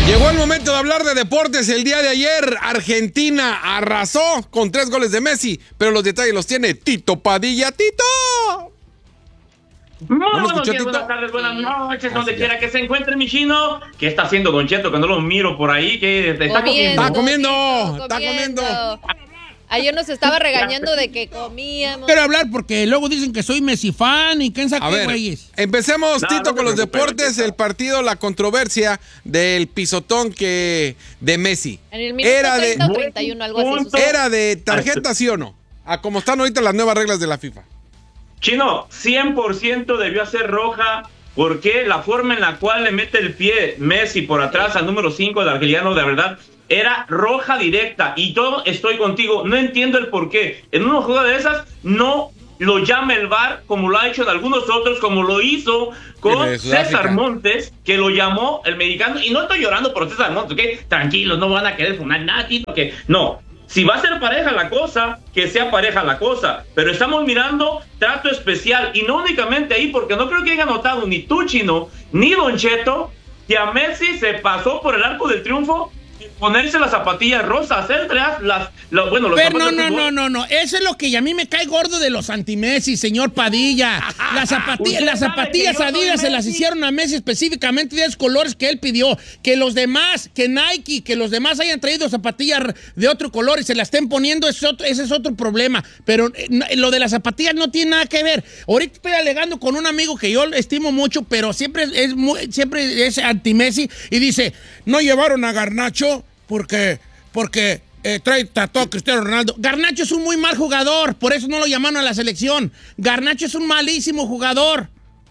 Llegó el momento de hablar de deportes. El día de ayer, Argentina arrasó con 3 goles de Messi, pero los detalles los tiene Tito Padilla. ¡Tito! Muy buenos días, buenas tardes, buenas noches, donde quiera que se encuentre mi chino. ¿Qué está haciendo Don Cheto? Que no lo miro por ahí, que está comiendo. Está comiendo. Ayer nos estaba regañando de que comíamos. Quiero hablar porque luego dicen que soy Messi fan y quién sabe qué güeyes. Empecemos, Tito, con los deportes. El partido, la controversia del pisotón de Messi. En el minuto 30 o 31, algo así. ¿Era de tarjeta, sí o no? A como están ahorita las nuevas reglas de la FIFA. Chino, 100% debió ser roja, porque la forma en la cual le mete el pie Messi por atrás al número 5 del argeliano, de verdad, era roja directa. Y yo estoy contigo, no entiendo el por qué. En una jugada de esas, no lo llama el VAR, como lo ha hecho en algunos otros, como lo hizo con César Montes, que lo llamó el mexicano. Y no estoy llorando por César Montes, ¿ok? Tranquilos, no van a querer funar nada, Tito, que no. Si va a ser pareja la cosa, que sea pareja la cosa. Pero estamos mirando trato especial. Y no únicamente ahí, porque no creo que haya notado ni tú, Chino, ni Don Cheto, que a Messi se pasó por el arco del triunfo ponerse las zapatillas rosas, los pero no. Eso es lo que a mí me cae gordo de los anti-Messi, señor Padilla. Las zapatillas Adidas se las hicieron a Messi específicamente de esos colores que él pidió. Que los demás, que Nike, que los demás hayan traído zapatillas de otro color y se las estén poniendo, ese es otro problema. Pero lo de las zapatillas no tiene nada que ver. Ahorita estoy alegando con un amigo que yo estimo mucho, pero siempre es anti-Messi y dice, no llevaron a Garnacho porque trae tatuado a Cristiano Ronaldo. Garnacho es un muy mal jugador, por eso no lo llamaron a la selección. Garnacho es un malísimo jugador.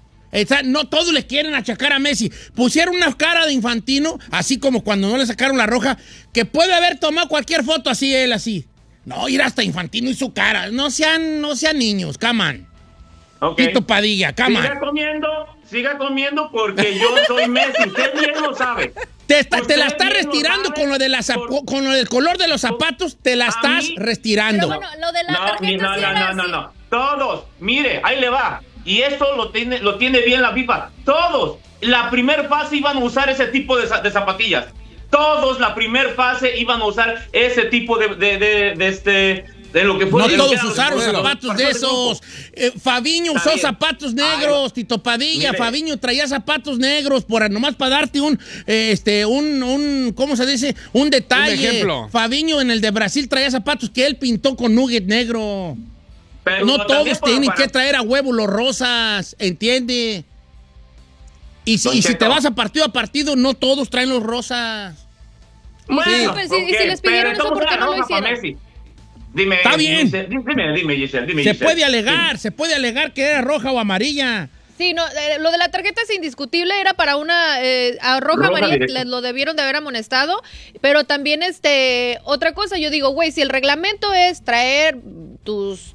No todos le quieren achacar a Messi. Pusieron una cara de Infantino, así como cuando no le sacaron la roja, que puede haber tomado cualquier foto así, él así. No, ir hasta Infantino y su cara. No sean niños, come on. Okay. Tito Padilla, come on. Siga comiendo porque yo soy Messi. Usted bien lo sabe. Te la estás retirando con lo del color de los zapatos, te la estás retirando. Pero bueno, lo de la tarjeta no. Todos, mire, ahí le va. Y esto lo tiene bien la FIFA. Todos, la primer fase iban a usar ese tipo de zapatillas. Todos, la primer fase iban a usar ese tipo de lo que fue. No todos usaron zapatos de esos. Fabiño usó zapatos negros, Tito Padilla. Mire. Fabiño traía zapatos negros nomás para darte un ¿cómo se dice? Un detalle. Un ejemplo. Fabiño en el de Brasil traía zapatos que él pintó con nugget negro. Pero no todos tienen que traer a huevo los rosas, ¿entiende? Y si te vas a partido, no todos traen los rosas. Bueno, sí, y si les pidieron eso, ¿por qué no lo hicieron? Dime, está bien. Dime, Giselle. Se puede alegar que era roja o amarilla. Sí, no, lo de la tarjeta es indiscutible, era para una a roja amarilla, lo debieron de haber amonestado, pero también otra cosa, yo digo, güey, si el reglamento es traer tus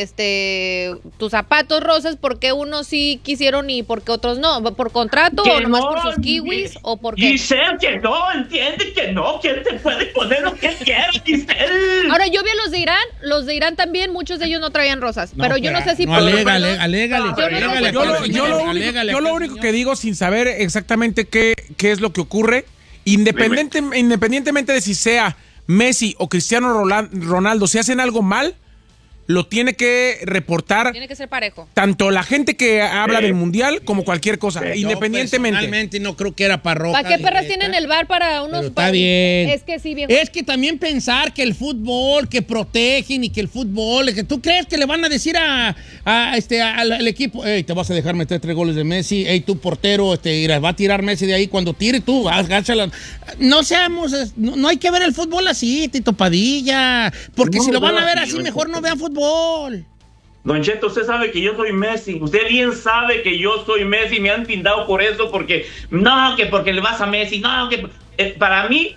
zapatos rosas, ¿por qué unos sí quisieron y por qué otros no? ¿Por contrato o nomás por sus kiwis o por qué? Giselle, que no, entiende que no, que él te puede poner lo que quiera, Giselle. Ahora, yo vi a los de Irán también, muchos de ellos no traían rosas, pero yo no sé si... Alégale. Yo lo único que digo, sin saber exactamente qué es lo que ocurre, independientemente de si sea Messi o Cristiano Ronaldo, si hacen algo mal, lo tiene que reportar. Tiene que ser parejo. Tanto la gente que habla del mundial como cualquier cosa, independientemente. Personalmente no creo que era para roja. ¿Para qué perras tienen el VAR para unos? Pero está bien. Es que sí, bien. Es que también pensar que el fútbol, que protegen y que el fútbol, que tú crees que le van a decir al equipo, hey, te vas a dejar meter 3 goles de Messi, hey, tú portero, va a tirar Messi de ahí, cuando tire tú, agáchala. No hay que ver el fútbol así, Tito Padilla, porque si lo van a ver así, mejor no vean fútbol. Don Cheto, usted sabe que yo soy Messi. Usted bien sabe que yo soy Messi. Me han tildado por eso, porque le vas a Messi. No, que para mí,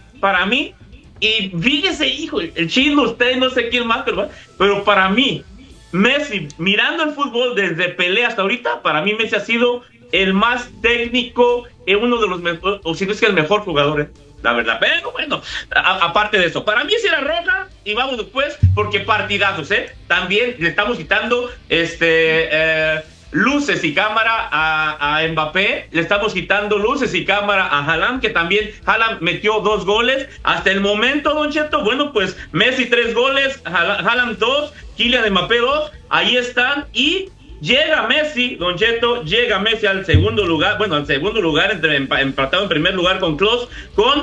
y fíjese, hijo, el Chino, usted no sé quién más, pero para mí, Messi, mirando el fútbol desde Pelé hasta ahorita, para mí Messi ha sido el más técnico, uno de los mejores, o si no es que el mejor jugador, la verdad. Pero bueno, aparte de eso, para mí sí era roja, y vamos después, porque partidazos, también le estamos quitando luces y cámara a Mbappé, le estamos quitando luces y cámara a Haaland, que también Haaland metió 2 goles. Hasta el momento, Don Cheto, bueno, pues Messi 3 goles, Haaland 2, Kylian Mbappé 2, ahí están, y llega Messi, Don Cheto, llega Messi al segundo lugar, empatado en primer lugar con Klose, con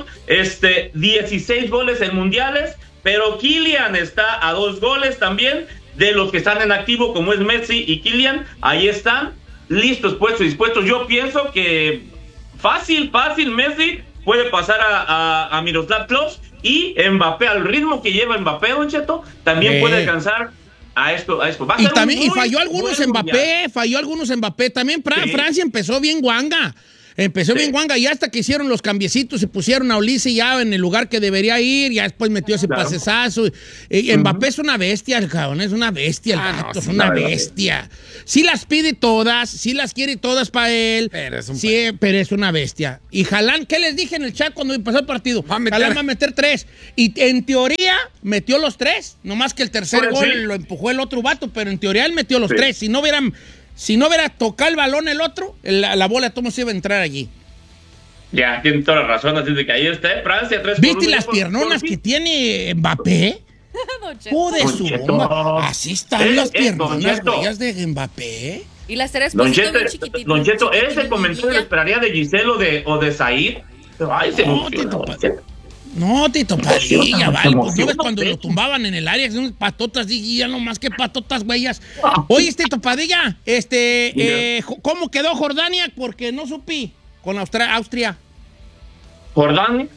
16 goles en mundiales, pero Kylian está a 2 goles también de los que están en activo, como es Messi y Kylian. Ahí están, listos, puestos y dispuestos. Yo pienso que fácil Messi puede pasar a Miroslav Klose, y Mbappé, al ritmo que lleva Mbappé, Don Cheto, también puede alcanzar a esto. Y falló algunos Mbappé, también Francia empezó bien guanga. Bien guanga, y hasta que hicieron los cambiecitos y pusieron a Ulises ya en el lugar que debería ir, ya después metió ese pasesazo. Mbappé es una bestia, el cabrón, es una bestia, el gato, es una bestia. Sí las pide todas, sí las quiere todas para él, pero es una bestia. Y Haaland, ¿qué les dije en el chat cuando empezó el partido? Haaland va a meter 3, y en teoría metió los 3, nomás que el tercer gol lo empujó el otro vato, pero en teoría él metió los 3, si no hubiera tocado el balón el otro, la bola de Tomo se iba a entrar allí. Ya, tiene toda la razón, así de que ahí está Francia 3-1. ¿Viste las piernonas que tiene Mbappé? Joder, su bomba. Así están las piernonas bellas de Mbappé. Y las 3 Don Cheto, ese comentario lo esperaría de Giselle o de Said. Ay, se emociona. No, Tito Padilla, vale. Pues no ves cuando lo tumbaban en el área, son patotas, y ya no más que patotas, güeyas. Oye, Tito Padilla, ¿cómo quedó Jordania? Porque no supí con Austria. ¿Jordania?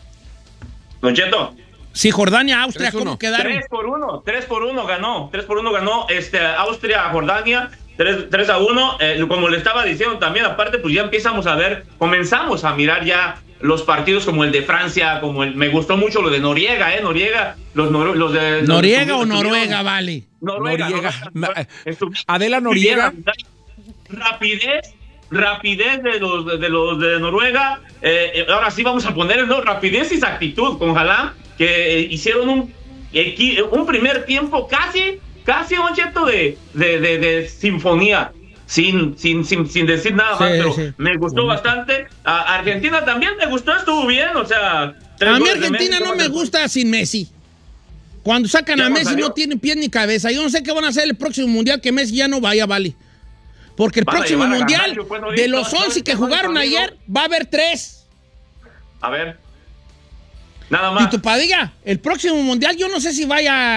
Don Cheto. Sí, Jordania, Austria, ¿cómo quedaron? 3-1 ganó Austria, Jordania. 3-1, como le estaba diciendo también, aparte, pues ya comenzamos a mirar ya los partidos como el de Francia, me gustó mucho lo de Noriega, los de Noriega o Noruega, vale. Noriega. Adela Noriega. Rapidez de los de Noruega. Ahora sí vamos a poner rapidez y exactitud con Haaland, que hicieron un primer tiempo casi un cheto de sinfonía. Sin decir nada más, pero me gustó bastante. A Argentina también me gustó, estuvo bien, o sea... A mí Argentina no me gusta sin Messi. Cuando sacan a Messi no tienen pie ni cabeza. Yo no sé qué van a hacer el próximo mundial, que Messi ya no vaya, vale. Porque el próximo mundial, de los 11 que jugaron ayer, va a haber 3. A ver. Nada más. Y tu Padilla, el próximo mundial yo no sé si va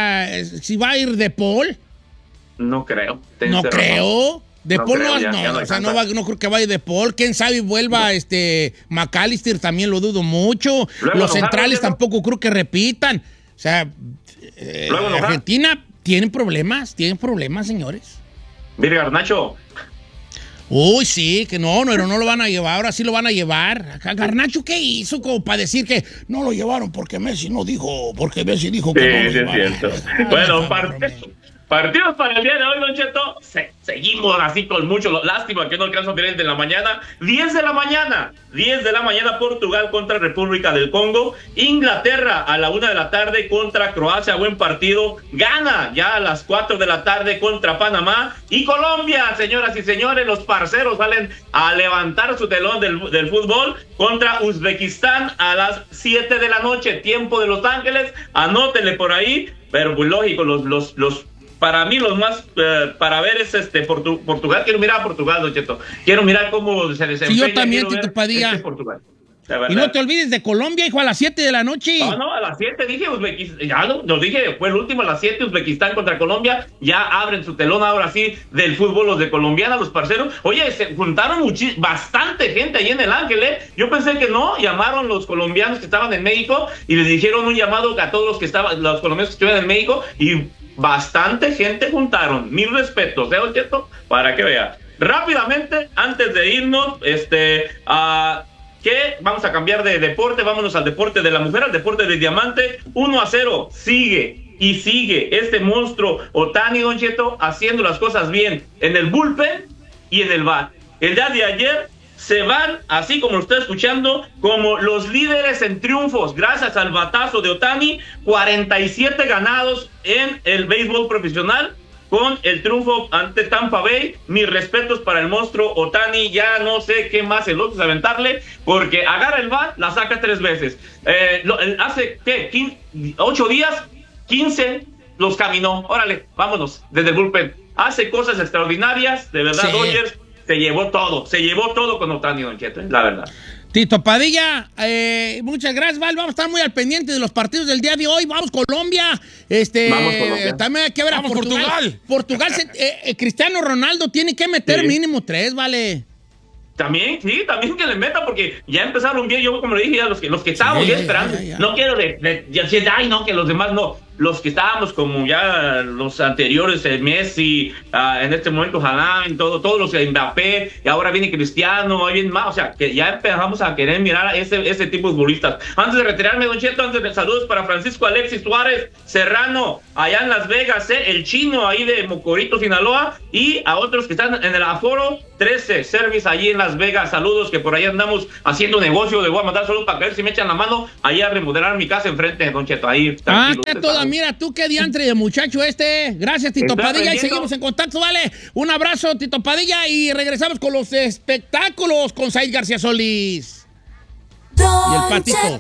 a ir De Paul. No creo. No creo. De Paul no creo que vaya De Paul. Quién sabe vuelva McAllister, también lo dudo mucho. Los centrales tampoco creo que repitan. O sea, Argentina tiene problemas, señores. Mire, Garnacho. Uy, sí, que no lo van a llevar, ahora sí lo van a llevar. Garnacho, ¿qué hizo como para decir que no lo llevaron porque Messi dijo que no lo llevaron? Es cierto. Bueno, partidos para el día de hoy, Don Cheto. Seguimos así con mucho. Lástima que no alcanzo a ver el de la mañana. 10 de la mañana, Portugal contra República del Congo. Inglaterra a la 1 de la tarde contra Croacia. Buen partido. Gana ya a las 4 de la tarde contra Panamá. Y Colombia, señoras y señores, los parceros salen a levantar su telón del fútbol contra Uzbekistán a las 7 de la noche. Tiempo de Los Ángeles. Anótele por ahí. Pero pues lógico, los para mí los más para ver es Portugal. Quiero mirar a Portugal, Don Cheto. Quiero mirar cómo se desempeña. Sí, yo también, Tito Padilla. Portugal. Y no te olvides de Colombia, hijo, a las 7 de la noche. No, a las 7 dije Uzbekistán. Ya nos dije, fue el último a las 7, Uzbekistán contra Colombia. Ya abren su telón ahora sí del fútbol los de colombiana, los parceros. Oye, se juntaron bastante gente ahí en el Ángel, ¿eh? Yo pensé que no, llamaron los colombianos que estaban en México y les dijeron un llamado a todos los colombianos que estuvieron en México, y bastante gente juntaron. Mis respetos, ¿eh, cierto? Para que vea. Rápidamente, antes de irnos, que vamos a cambiar de deporte, vámonos al deporte de la mujer, al deporte de diamante. 1-0, sigue este monstruo Ohtani, Don Cheto, haciendo las cosas bien en el bullpen y en el bat. El día de ayer se van, así como lo está escuchando, como los líderes en triunfos, gracias al batazo de Ohtani. 47 ganados en el béisbol profesional, con el triunfo ante Tampa Bay. Mis respetos para el monstruo Ohtani. Ya no sé qué más el otro es aventarle, porque agarra el bat, la saca 3 veces. Hace, ¿qué? 8 días, 15 los caminó. Órale, vámonos, desde el bullpen. Hace cosas extraordinarias, de verdad, sí. Dodgers se llevó todo con Ohtani, Don Cheto, la verdad. Tito Padilla, muchas gracias, Val. Vamos a estar muy al pendiente de los partidos del día de hoy. Vamos Colombia. Vamos Colombia. También hay que ver a Portugal. Portugal, Cristiano Ronaldo tiene que meter mínimo 3, vale. También que le meta, porque ya empezaron bien. Yo, como le dije, los que estábamos ya esperando. Ya. No quiero decir, ay, no, que los demás no. Los que estábamos como ya los anteriores, Messi, en este momento Haaland, todos los Mbappé, y ahora viene Cristiano, hay bien más, o sea, que ya empezamos a querer mirar a ese tipo de futbolistas. Antes de retirarme, Don Cheto, saludos para Francisco Alexis Suárez Serrano, allá en Las Vegas, el chino ahí de Mocorito, Sinaloa, y a otros que están en el Aforo 13 Service allí en Las Vegas. Saludos, que por ahí andamos haciendo negocio. Le voy a mandar saludos para ver si me echan la mano ahí a remodelar mi casa enfrente, Don Cheto, ahí. Mira tú qué diantre de muchacho Gracias, Tito Padilla, y seguimos en contacto, vale. Un abrazo, Tito Padilla, y regresamos con los espectáculos con Said García Solís y el Patito.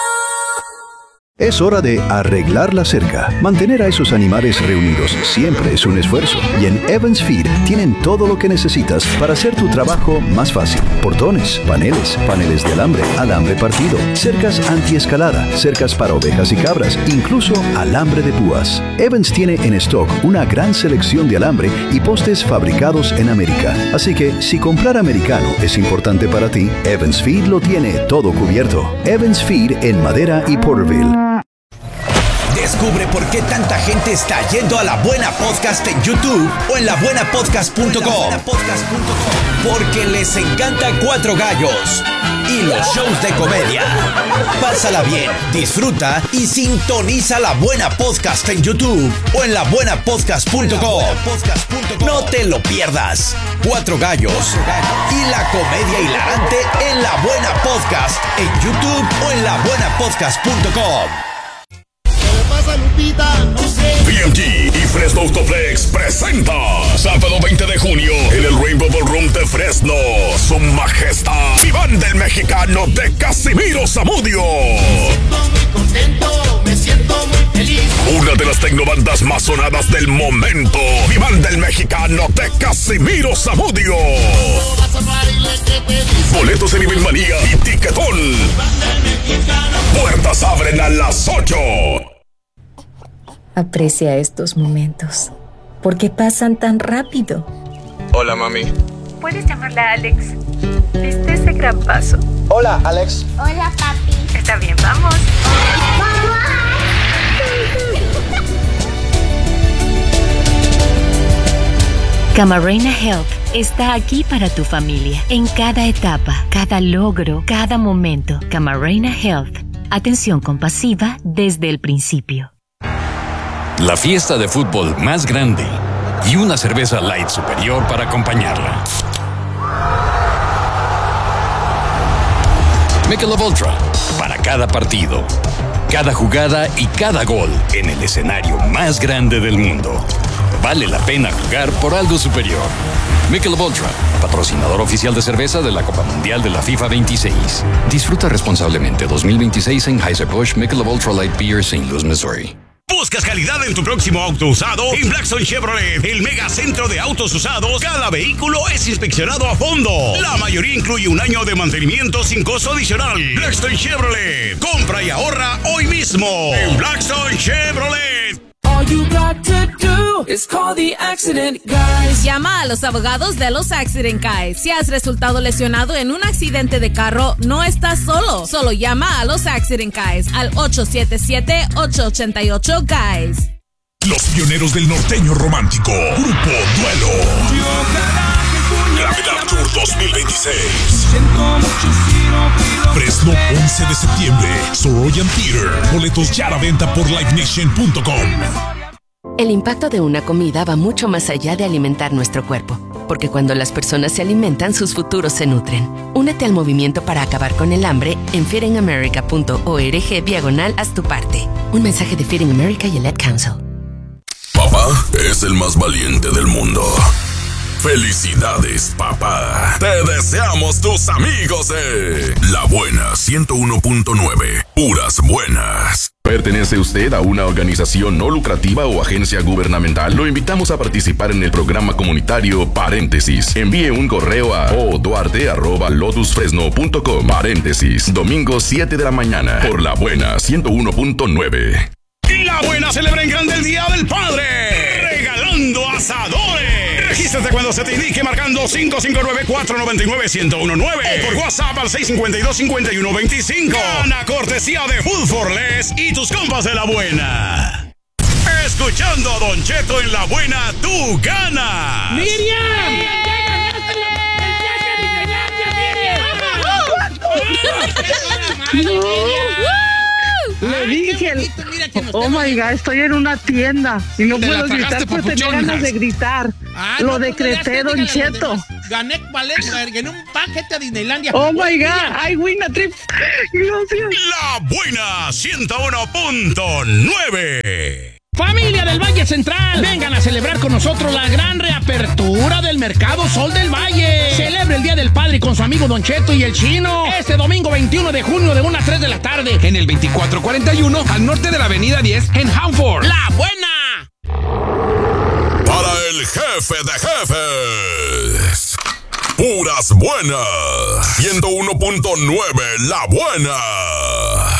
Es hora de arreglar la cerca. Mantener a esos animales reunidos siempre es un esfuerzo. Y en Evans Feed tienen todo lo que necesitas para hacer tu trabajo más fácil. Portones, paneles de alambre partido, cercas antiescalada, cercas para ovejas y cabras, incluso alambre de púas. Evans tiene en stock una gran selección de alambre y postes fabricados en América. Así que si comprar americano es importante para ti, Evans Feed lo tiene todo cubierto. Evans Feed en Madera y Porterville. Descubre por qué tanta gente está yendo a La Buena Podcast en YouTube o en labuenapodcast.com. Porque les encanta Cuatro Gallos y los shows de comedia. Pásala bien, disfruta y sintoniza La Buena Podcast en YouTube o en labuenapodcast.com. No te lo pierdas. Cuatro Gallos y la comedia hilarante en La Buena Podcast en YouTube o en labuenapodcast.com. BMG y Fresno Autoplex presenta sábado 20 de junio en el Rainbow Ballroom de Fresno, Su Majestad Iván del Mexicano de Casimiro Zamudio. Me siento muy feliz. Una de las tecnobandas más sonadas del momento, Iván del Mexicano de Casimiro Zamudio. Boletos en Ibermanía y Tiquetón. Puertas abren a las 8. Aprecia estos momentos, porque pasan tan rápido. Hola, mami. ¿Puedes llamarla a Alex? ¿Viste ese gran paso? Hola, Alex. Hola, papi. Está bien, vamos. ¡Vamos! Camarena Health está aquí para tu familia, en cada etapa, cada logro, cada momento. Camarena Health. Atención compasiva desde el principio. La fiesta de fútbol más grande y una cerveza light superior para acompañarla. Michelob Ultra, para cada partido, cada jugada y cada gol en el escenario más grande del mundo. Vale la pena jugar por algo superior. Michelob Ultra, patrocinador oficial de cerveza de la Copa Mundial de la FIFA 26. Disfruta responsablemente 2026 en Anheuser-Busch Michelob Ultra Light Beer, St. Louis, Missouri. ¿Buscas calidad en tu próximo auto usado? En Blackstone Chevrolet, el mega centro de autos usados, cada vehículo es inspeccionado a fondo. La mayoría incluye un año de mantenimiento sin costo adicional. Blackstone Chevrolet, compra y ahorra hoy mismo en Blackstone Chevrolet. All you got to do is call the accident guys. Llama a los abogados de los Accident Guys. Si has resultado lesionado en un accidente de carro, no estás solo. Solo llama a los Accident Guys al 877-888-GUYS. Los pioneros del norteño romántico, Grupo Duelo. Gravedad Tour 2026. Fresno, 11 de septiembre. Soroyan Theater. Boletos ya a la venta por livenation.com. El impacto de una comida va mucho más allá de alimentar nuestro cuerpo, porque cuando las personas se alimentan, sus futuros se nutren. Únete al movimiento para acabar con el hambre en feedingamerica.org/haz tu parte. Un mensaje de Feeding America y el Ad Council. Papá, es el más valiente del mundo. ¡Felicidades, papá! Te deseamos tus amigos de La Buena 101.9. Puras buenas. ¿Pertenece usted a una organización no lucrativa o agencia gubernamental? Lo invitamos a participar en el programa comunitario Paréntesis. Envíe un correo a oduarte@lotusfresno.com. Paréntesis, domingo 7 de la mañana, por La Buena 101.9. La Buena celebra en grande el Día del Padre, regalando asadores. Regístrate cuando se te indique marcando 559-499-1019 o por WhatsApp al 652-5125. Gana cortesía de Food for Less y tus compas de La Buena. Escuchando a Don Cheto en La Buena, tú ganas. ¡Miriam! Le dije, oh my God, estoy en una tienda y no puedo gritar, pues tenía ganas de gritar. Lo decreté, Don Cheto. Gané un paquete a Disneylandia. Oh my God, I win a trip. Gracias. La Buena 101.9. Familia del Valle Central, vengan a celebrar con nosotros la gran reapertura del Mercado Sol del Valle. Celebre el Día del Padre con su amigo Don Cheto y el Chino. Este domingo 21 de junio de 1 a 3 de la tarde. En el 2441, al norte de la avenida 10, en Hanford. ¡La Buena! Para el jefe de jefes. Puras buenas. 101.9 La Buena.